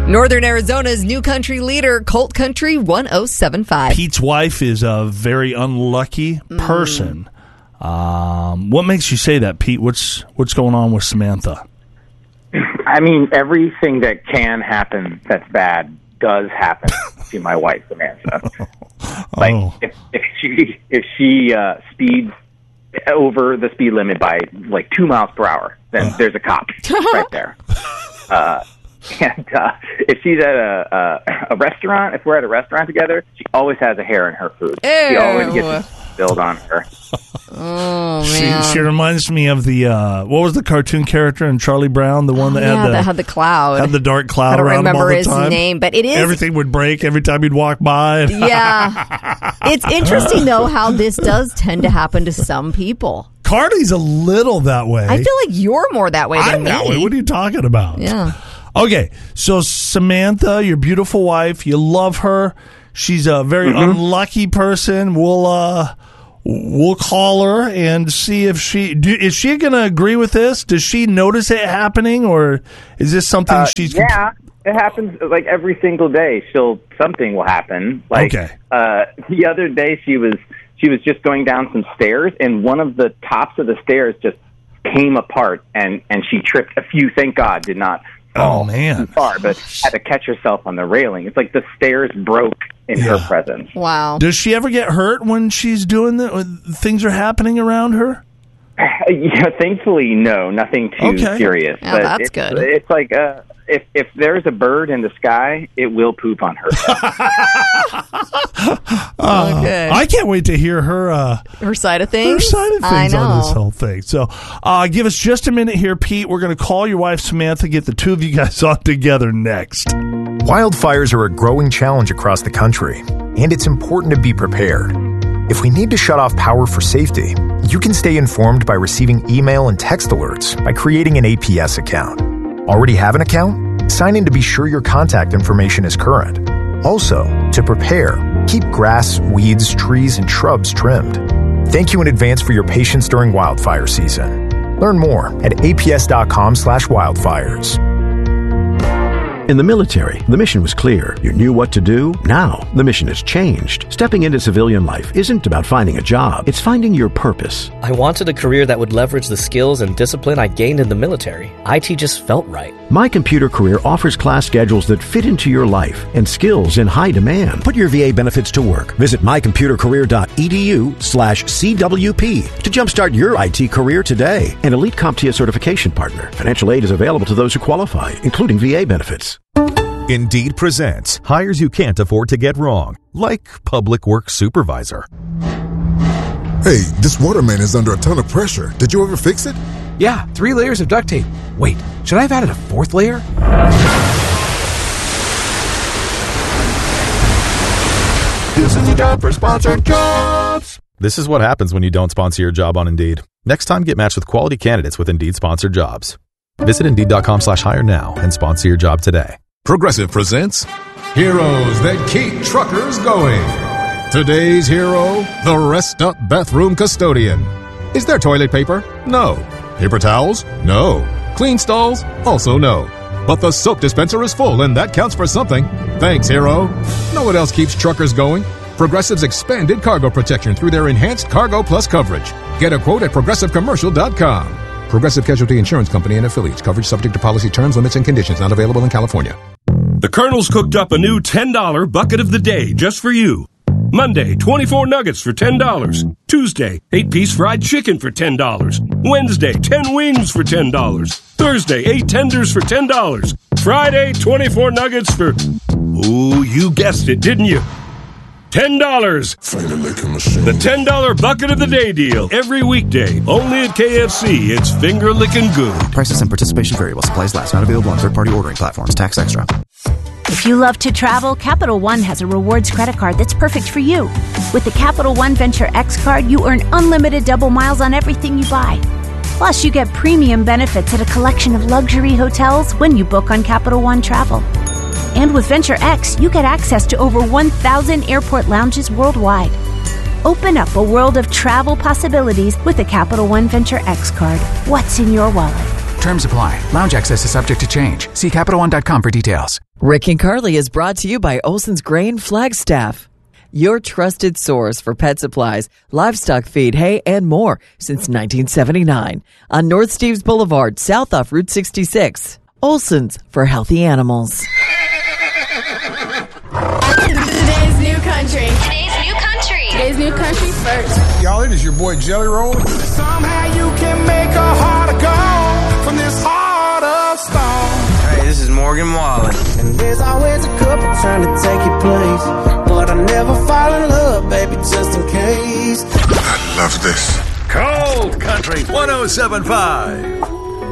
Northern Arizona's new country leader, Colt Country 1075. Pete's wife is a very unlucky person. What makes you say that, Pete? What's going on with Samantha? I mean, everything that can happen that's bad does happen to my wife, Samantha. If she speeds over the speed limit by like 2 miles per hour, then there's a cop right there. And if she's at a restaurant, if we're at a restaurant together, she always has a hair in her food. Ew. She always gets spilled on her. Oh, man. She reminds me of the what was the cartoon character in Charlie Brown, the one that had the cloud, had the dark cloud I don't around him all remember the his time. name, but it is everything would break every time he'd walk by. Yeah, it's interesting though how this does tend to happen to some people. Carly's a little that way. I feel like you're more that way than I'm me. that way. What are you talking about? Yeah. Okay, so Samantha, your beautiful wife, you love her. She's a very unlucky person. We'll call her and see if is she going to agree with this? Does she notice it happening, or is this something she's? Yeah, it happens like every single day. Something will happen. Like the other day, she was just going down some stairs, and one of the tops of the stairs just came apart, and she tripped. A few, thank God, did not. Oh man! Too far, but had to catch herself on the railing. It's like the stairs broke in her presence. Wow. Does she ever get hurt when she's doing that? When things are happening around her? Yeah, thankfully, no, nothing too serious. Yeah, but that's good. It's like if there's a bird in the sky, it will poop on her. Okay. I can't wait to hear her side of things. Her side of I things know. on this whole thing. So, give us just a minute here, Pete. We're going to call your wife Samantha. Get the two of you guys on together next. Wildfires are a growing challenge across the country, and it's important to be prepared. If we need to shut off power for safety, you can stay informed by receiving email and text alerts by creating an APS account. Already have an account? Sign in to be sure your contact information is current. Also, to prepare, keep grass, weeds, trees, and shrubs trimmed. Thank you in advance for your patience during wildfire season. Learn more at aps.com/wildfires. In the military, the mission was clear. You knew what to do. Now, the mission has changed. Stepping into civilian life isn't about finding a job. It's finding your purpose. I wanted a career that would leverage the skills and discipline I gained in the military. IT just felt right. My Computer Career offers class schedules that fit into your life and skills in high demand. Put your VA benefits to work. Visit mycomputercareer.edu/CWP to jumpstart your IT career today. An elite CompTIA certification partner. Financial aid is available to those who qualify, including VA benefits. Indeed presents hires you can't afford to get wrong, like public works supervisor. Hey, this water main is under a ton of pressure. Did you ever fix it? Yeah, 3 layers of duct tape. Wait, should I have added a 4th layer? This is a job for sponsored jobs. This is what happens when you don't sponsor your job on Indeed. Next time, get matched with quality candidates with Indeed sponsored jobs. Visit Indeed.com/hire now and sponsor your job today. Progressive presents Heroes That Keep Truckers Going. Today's hero, the Rest Up Bathroom Custodian. Is there toilet paper? No. Paper towels? No. Clean stalls? Also no. But the soap dispenser is full, and that counts for something. Thanks, hero. Know what else keeps truckers going? Progressive's expanded cargo protection through their enhanced Cargo Plus coverage. Get a quote at ProgressiveCommercial.com. Progressive Casualty Insurance Company and affiliates. Coverage subject to policy terms, limits, and conditions. Not available in California. The Colonel's cooked up a new $10 bucket of the day just for you. Monday, 24 nuggets for $10. Tuesday, 8-piece fried chicken for $10. Wednesday, 10 wings for $10. Thursday, 8 tenders for $10. Friday, 24 nuggets for... Ooh, you guessed it, didn't you? $10. The $10 bucket of the day deal. Every weekday. Only at KFC. It's finger licking good. Prices and participation variable. Supplies last. Not available on third-party ordering platforms. Tax extra. If you love to travel, Capital One has a rewards credit card that's perfect for you. With the Capital One Venture X card, you earn unlimited double miles on everything you buy. Plus, you get premium benefits at a collection of luxury hotels when you book on Capital One Travel. And with Venture X, you get access to over 1,000 airport lounges worldwide. Open up a world of travel possibilities with the Capital One Venture X card. What's in your wallet? Terms apply. Lounge access is subject to change. See CapitalOne.com for details. Rick and Carly is brought to you by Olson's Grain Flagstaff, your trusted source for pet supplies, livestock feed, hay, and more since 1979. On North Steves Boulevard, south off Route 66. Olson's for healthy animals. Today's new country. Today's new country. Today's new country first. Y'all, it is your boy Jelly Roll. Somehow you can make a heart of gold from this heart of stone. Hey, this is Morgan Wallen. And there's always a couple trying to take your place, but I never fall in love, baby, just in case. I love this. Cold Country 107.5.